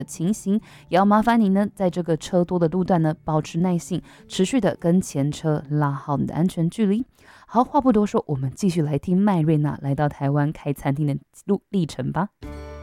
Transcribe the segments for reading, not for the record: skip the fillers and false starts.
情形，也要麻烦您呢，在这个车多的路段呢，保持耐性，持续的跟前车拉好你的安全距离。好，话不多说，我们继续来听麦瑞娜来到台湾开餐厅的历程吧。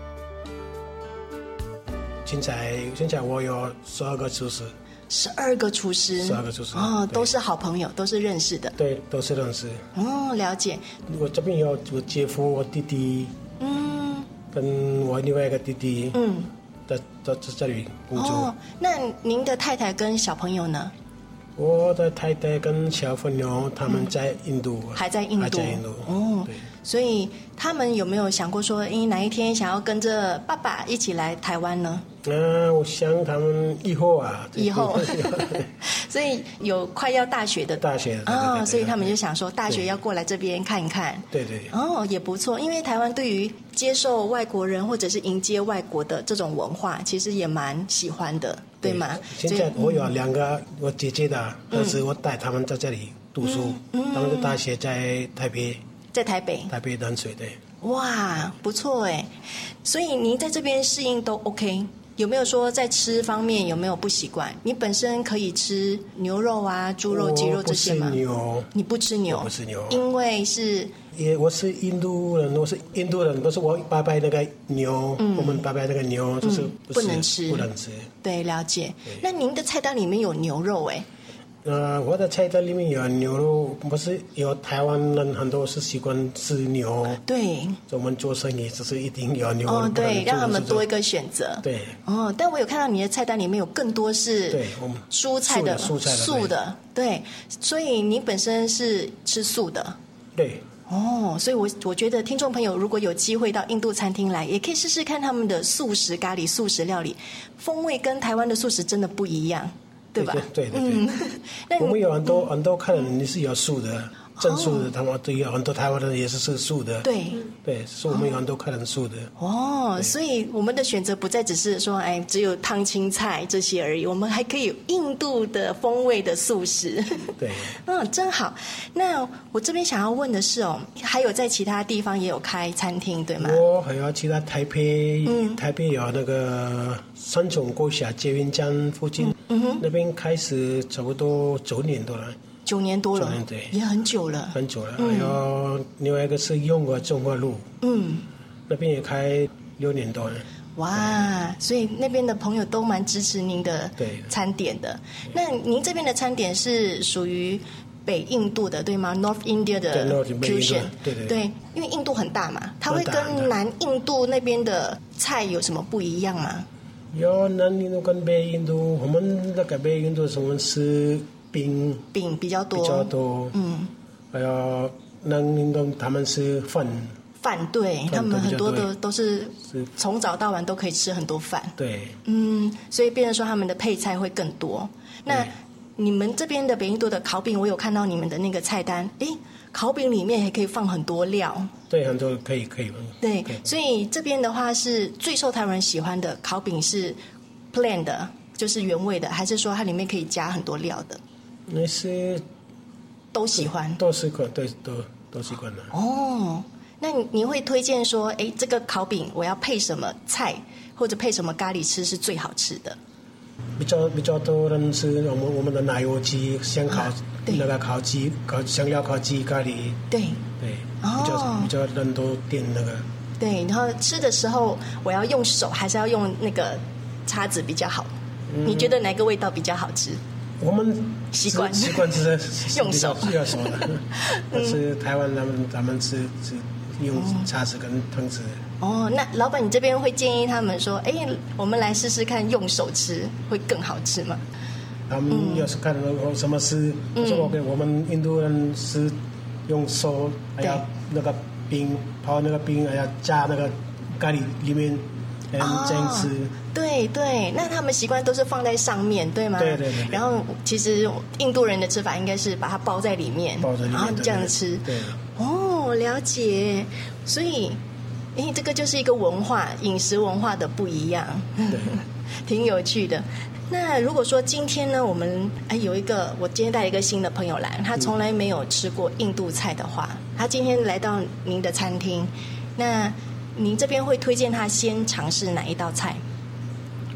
现在我有12个厨师。 12个厨师哦，都是好朋友，都是认识的。 对，都是认识。 哦，了解。 我这边有我姐夫、我弟弟，跟我另外一个弟弟，在这里工作。 哦，那您的太太跟小朋友呢？ 我的太太跟小朋友他们在印度， 还在印度。哦，对。所以他们有没有想过说，哪一天想要跟着爸爸一起来台湾呢？ 我想他们以后， 所以有快要大学的所以他们就想说大学要过来这边看一看。 对对。 也不错，因为台湾对于接受外国人或者是迎接外国的这种文化，其实也蛮喜欢的，对吗？ 现在我有2个我姐姐的儿子，我带他们在这里读书，他们的大学在台北。 在台北淡水。对。 哇，不错哎！所以您在这边适应都 OK， 有没有说在吃方面有没有不习惯？你本身可以吃牛肉啊、猪肉、鸡肉这些吗？你不吃牛？ 不吃牛， 因为是我是印度人，都是我拜拜那个牛，我们拜拜那个牛就是不能吃。对，了解。那您的菜单里面有牛肉哎？ 我的菜单里面有牛肉，不是有台湾人很多是习惯吃牛， 对， 我们做生意就是一定有牛肉， 对，让他们多一个选择， 对， 但我有看到你的菜单里面有更多是蔬菜的素的，对，所以你本身是吃素的， 对， 所以我觉得听众朋友如果有机会到印度餐厅来，也可以试试看他们的素食咖喱、素食料理，风味跟台湾的素食真的不一样。对吧？ 对。我们有很多客人你是有素的，正素的，他们对有很多台湾人也是素的。对，是我们有很多客人素的。 所以我们的选择不再只是说，只有汤青菜这些而已，我们还可以有印度的风味的素食。 对， 真好。那我这边想要问的是还有在其他地方也有开餐厅对吗？ 我还有其他台北有那个三重国小捷运站附近，那边开始差不多9年多了。9年多了，对， 也很久了。 还有另外一个是永和中华路，那边也开6年多了。 哇，所以那边的朋友都蛮支持您的餐点的。那您这边的餐点是属于北印度的对吗？ North India 的 fusion， 对，因为印度很大嘛，它会跟南印度那边的菜有什么不一样吗？ 有南印度跟北印度，我们那个北印度我们是饼比较多， 还有南印度他们是饭， 对，他们很多的都是从早到晚都可以吃很多饭， 对， 所以变成说他们的配菜会更多。那你们这边的北印度的烤饼，我有看到你们的那个菜单，烤饼里面还可以放很多料， 对，很多可以， 对，所以这边的话是最受台湾人喜欢的烤饼是 plain 的，就是原味的，还是说它里面可以加很多料的？ 那是都喜欢， 都习惯，对，都习惯了。 那你会推荐说，这个烤饼我要配什么菜或者配什么咖喱吃是最好吃的？ 比较多人吃我们的奶油鸡、香烤那个烤鸡、香料烤鸡咖喱，对，比较人都点那个。对， 然后吃的时候我要用手还是要用那个叉子比较好？你觉得哪个味道比较好吃？ 我们习惯吃用手的，但是台湾他们吃用叉子跟汤匙。 那老板，你这边会建议他们说，我们来试试看用手吃会更好吃吗？ 他们要是看什么是，我们印度人是用手，还要那个饼泡那个饼，还要加那个咖喱里面。这样吃， 对，那他们习惯都是放在上面，对吗？对。然后其实印度人的吃法应该是把它包在里面，然后这样吃。对。了解。所以，这个就是一个文化，饮食文化的不一样，挺有趣的。那如果说今天呢，我们有一个，我今天带了一个新的朋友来，他从来没有吃过印度菜的话，他今天来到您的餐厅，那您这边会推荐他先尝试哪一道菜？